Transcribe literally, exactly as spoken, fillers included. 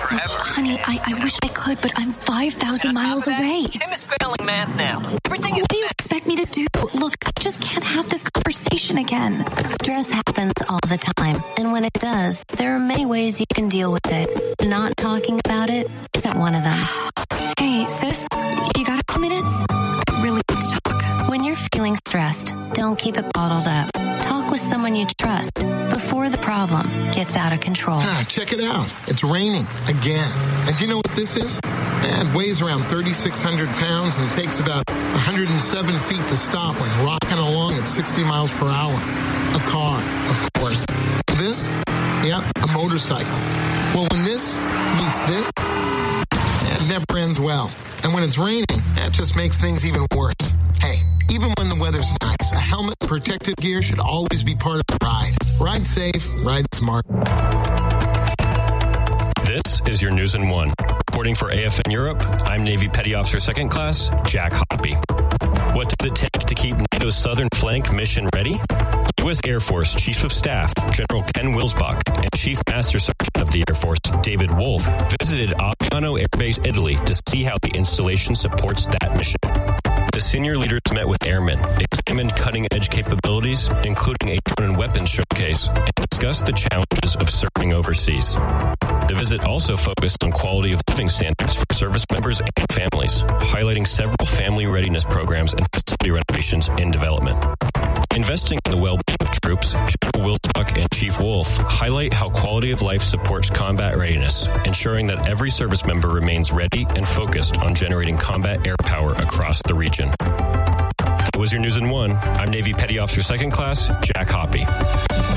forever. Look, honey, I, I wish I could, but I'm five thousand miles that, away. Tim is failing math now. Everything is What do you expect me to do? Look, I just can't have this conversation again. Stress happens all the time, and when it does, there are many ways you can deal with it. Not talking about it isn't one of them. Hey, sis, you got a few minutes? I really need to talk. When you're feeling stressed, don't keep it bottled up. Talk with someone you trust before the problem gets out of control. Ah, check it out. It's raining again. And do you know what this is? It weighs around thirty-six hundred pounds and takes about one hundred seven feet to stop when rocking along at sixty miles per hour. A car, of course. This? Yeah, a motorcycle. Well, when this meets this, it never ends well. And when it's raining, that just makes things even worse. Hey, even when the weather's nice, a helmet and protective gear should always be part of the ride. Ride safe, ride smart. This is your News in One. Reporting for A F N Europe, I'm Navy Petty Officer Second Class Jack Hoppy. What does it take to keep NATO's southern flank mission ready? U S Air Force Chief of Staff General Ken Wilsbach and Chief Master Sergeant of the Air Force David Wolf visited Aviano Air Base, Italy to see how the installation supports that mission. The senior leaders met with airmen, examined cutting-edge capabilities, including a drone and weapons showcase, and discussed the challenges of serving overseas. The visit also focused on quality of living standards for service members and families, highlighting several family readiness programs and facility renovations in development. Investing in the well-being of troops, General Wilsbach and Chief Wolf highlight how quality of life supports combat readiness, ensuring that every service member remains ready and focused on generating combat air power across the region. That was your News in One. I'm Navy Petty Officer Second Class Jack Hoppy.